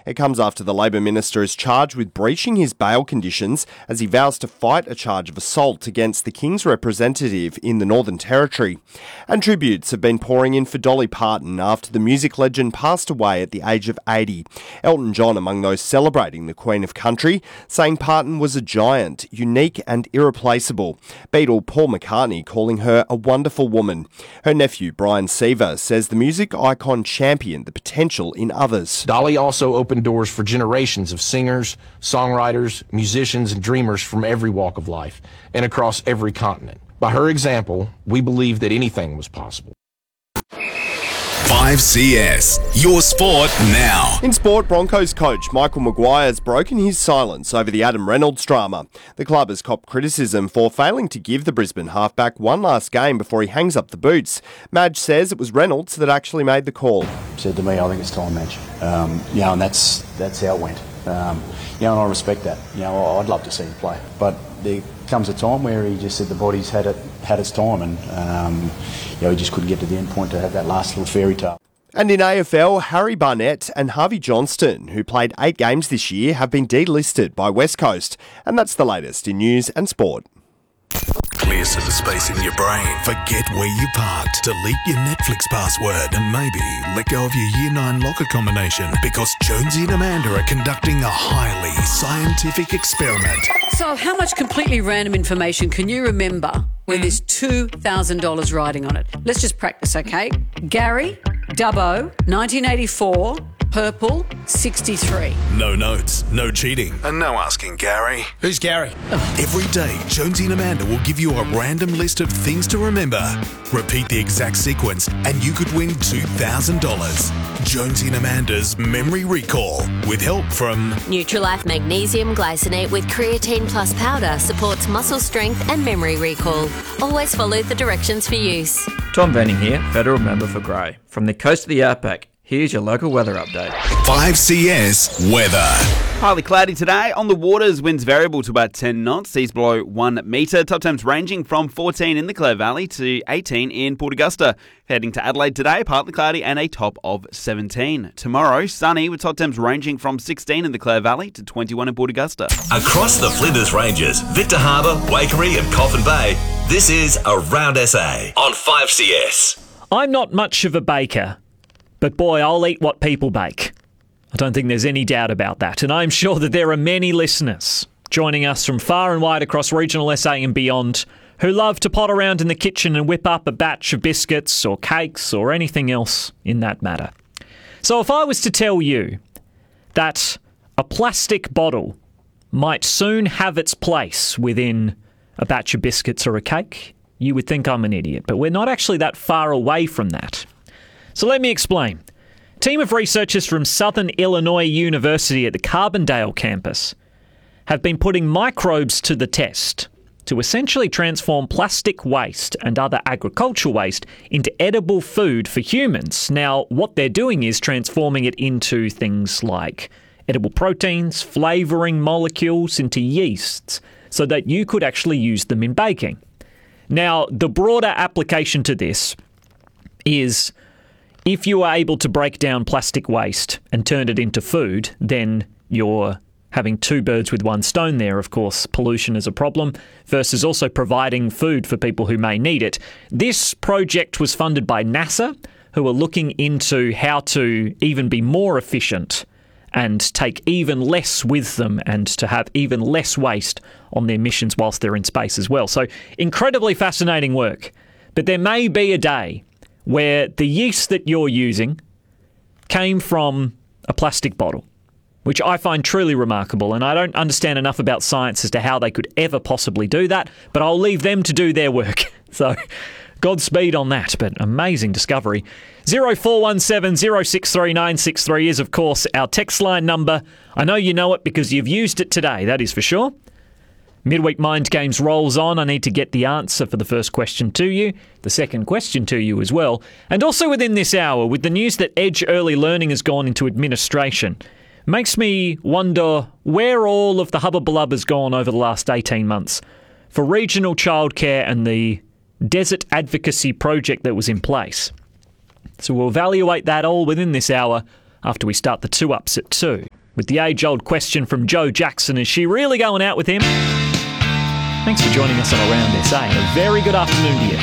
It comes after the Labor Minister is charged with breaching his bail conditions as he vows to fight a charge of assault against the King's representative in the Northern Territory. And tributes have been pouring in for Dolly Parton after the music legend passed away at the age of 80. Elton John among those celebrating the Queen of Country, saying Parton was a giant, unique and irreplaceable. Beatle Paul McCartney calling her a wonderful woman. Her nephew Brian Seaver says the music icon championed the potential in others. Dolly also opened doors for generations of singers, songwriters, musicians and dreamers from every walk of life and across every continent. By her example, we believe that anything was possible. 5CS, your sport now. In sport, Broncos coach Michael Maguire has broken his silence over the Adam Reynolds drama. The club has copped criticism for failing to give the Brisbane halfback one last game before he hangs up the boots. Madge says it was Reynolds that actually made the call. Said to me, I think it's time, Madge. And that's how it went. And I respect that. I'd love to see him play, but there comes a time where he just said the body's had its time, and he just couldn't get to the end point to have that last little fairy tale. And in AFL, Harry Barnett and Harvey Johnston, who played 8 games this year, have been delisted by West Coast. And that's the latest in news and sport. Clear some space in your brain. Forget where you parked. Delete your Netflix password and maybe let go of your Year 9 locker combination because Jonesy and Amanda are conducting a highly scientific experiment. So how much completely random information can you remember when there's $2,000 riding on it? Let's just practice, okay? Gary, Dubbo, 1984... Purple, 63. No notes, no cheating, and no asking Gary. Who's Gary? Every day, Jonesy and Amanda will give you a random list of things to remember. Repeat the exact sequence, and you could win $2,000. Jonesy and Amanda's Memory Recall, with help from Nutrilife Magnesium Glycinate with Creatine Plus Powder supports muscle strength and memory recall. Always follow the directions for use. Tom Venning here, Federal Member for Grey. From the coast of the outback, here's your local weather update. 5CS Weather. Partly cloudy today. On the waters, winds variable to about 10 knots. Seas below 1 metre. Top temps ranging from 14 in the Clare Valley to 18 in Port Augusta. Heading to Adelaide today, partly cloudy and a top of 17. Tomorrow, sunny with top temps ranging from 16 in the Clare Valley to 21 in Port Augusta. Across the Flinders Ranges, Victor Harbour, Waikerie and Coffin Bay, this is Around SA on 5CS. I'm not much of a baker, but boy, I'll eat what people bake. I don't think there's any doubt about that, and I'm sure that there are many listeners joining us from far and wide across regional SA and beyond who love to pot around in the kitchen and whip up a batch of biscuits or cakes or anything else in that matter. So if I was to tell you that a plastic bottle might soon have its place within a batch of biscuits or a cake, you would think I'm an idiot, but we're not actually that far away from that. So let me explain. A team of researchers from Southern Illinois University at the Carbondale campus have been putting microbes to the test to essentially transform plastic waste and other agricultural waste into edible food for humans. Now, what they're doing is transforming it into things like edible proteins, flavouring molecules, into yeasts, so that you could actually use them in baking. Now, the broader application to this is if you are able to break down plastic waste and turn it into food, then you're having two birds with one stone there. Of course, pollution is a problem versus also providing food for people who may need it. This project was funded by NASA, who are looking into how to even be more efficient and take even less with them and to have even less waste on their missions whilst they're in space as well. So incredibly fascinating work. But there may be a day where the yeast that you're using came from a plastic bottle, which I find truly remarkable, and I don't understand enough about science as to how they could ever possibly do that, but I'll leave them to do their work. So Godspeed on that, but amazing discovery. 0417 063 963 is, of course, our text line number. I know you know it because you've used it today, that is for sure. Midweek Mind Games rolls on. I need to get the answer for the first question to you, the second question to you as well. And also within this hour, with the news that Edge Early Learning has gone into administration, makes me wonder where all of the hubba-blub has gone over the last 18 months for regional childcare and the desert advocacy project that was in place. So we'll evaluate that all within this hour after we start the 2 Ups at 2. with the age-old question from Joe Jackson, is she really going out with him? Thanks for joining us on Around SA, and a very good afternoon to you.